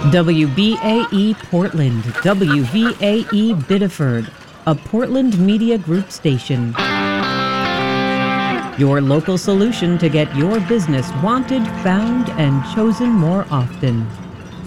WBAE Portland, WVAE Biddeford, a Portland Media Group station. Your local solution to get your business wanted, found, and chosen more often.